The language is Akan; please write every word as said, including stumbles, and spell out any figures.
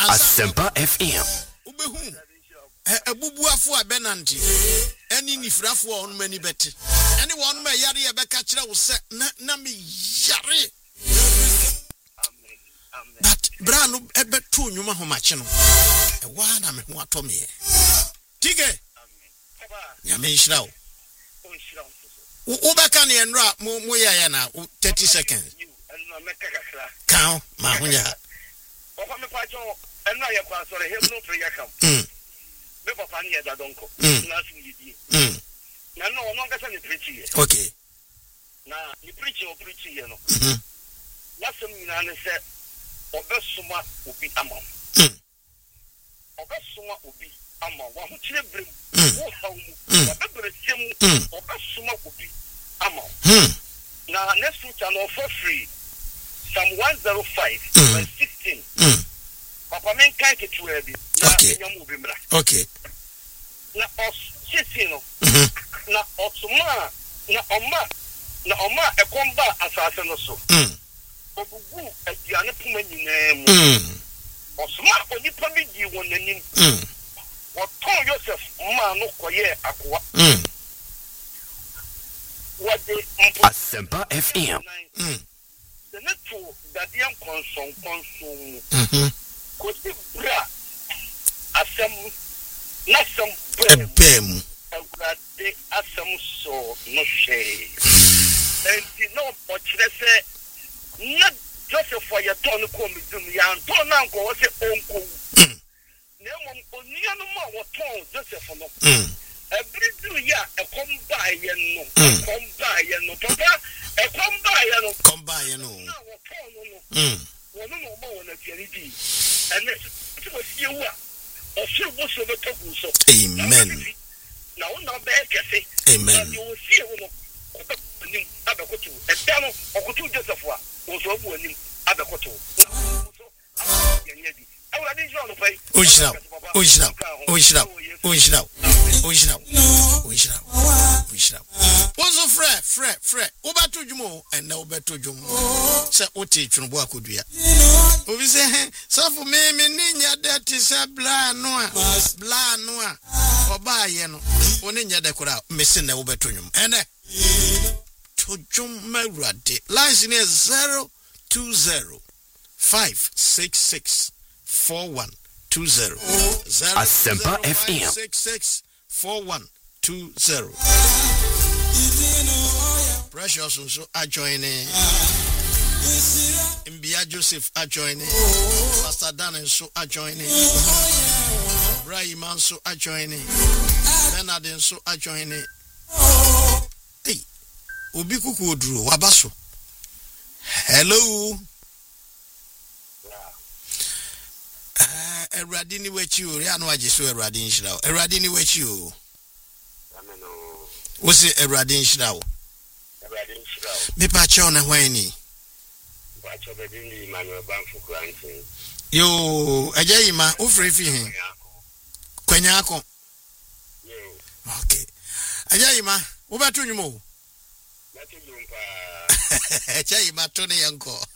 Asempa F M. Ubehu. Ebubuafo abenanti. Eni nifrafo a onu mani beti. Eni wa onu ma yare ye beka kire wo se na na me yare. Amen. Amen. But bra no ebetu nwuma homache no. E wa na me ho ato me. Tige. Amen. Papa. Ya me nhira wo. O nhira wo. Wo beka ne enra mo mo ya ya na thirty seconds. Enu meka kakra. Kan ma honya. Papa me pa jo enu ya kwa sore he no prayer kam. Mm. Me papa ni eda donko. Mm. Na sim yidi. Mm. Na no no ngasa ni preach ye. Okay. Na ni preach o preach ye no. Mhm. Na sem nyina ne se obesuma obi amam. Mm. Obesuma obi amam. Wa ho kire brem. Mm. Wo hawo mu. Mm. Wa bebere sem. Mm. Obesuma obi amam. Hmm. Na next week channel for free. Psalm one oh five Mm. verse sixteen. Mm. Papa men kai ke tuwe bi. Na Okay. nyamu bi mra. Okay. Na os sixteen no. Mhm. Na otuma na oma na oma ekomba asase no so. Mm. Obugu aduane puma nyina mu. Mm. Osuma onipa bi di won nanim. Mm. Woton Joseph ma no koye akowa. Mm. Wade mpo Asempa F M. Mm. the neto dadian konson konson. Mhm. Kosi bra asem nasem bra Bem. awurade asem so no hwe. Enti no ochire se na Joseph for your turn ko midum ya turn na nko wo se onko. Na mom onia no ma wo turn Joseph no. Mm. Every do ya e come by ye no. Mm. Come by ye no. Papa e come by ye no. Come by you know. Na wo turn no. Mm. Wono no ma wona tiari di. Ene ti wo sie wa. O suru bo so be togu so. Amen. Na wona be kese. Amen. Na wo sie wo no. Ko be nim abekoto. E da no okoto Joseph a wo so bu anim abekoto. Onshira. Onshira. Onshira. Onshira. Onshira. Onshira. Onshira. Wozo frɛ frɛ frɛ obato dwumo ɛna obato dwumo sɛ oti twunbo akodua obi sɛ he safo me me ninya de ti sɛ bla no a bla no a oba ye no oni nya de kora me se na obato dwumo ɛnɛ to dwum mawrade lines ne zero two zero five six six four one two zero Asempa F M. six six four one two zero. Precious also are joining. Mbia Joseph are joining. Pastor Dan and so are joining. Brahim so are joining. Bernard and so are joining. Hey, Obi Kuku Odru Wabaso. Hello. Uh, Eradini wechi o ya no ajeso Eradini shira o Eradini wechi o Ameno. wo se Eradini shira o Eradini shira o me pa che ona hwan ni ba cho be din di Emmanuel Banfu Krantin yo aja yima o free fi hin kwanya akọ yo okay aja yima wo ba to nwumo na to lumpa aja yima to ne yanko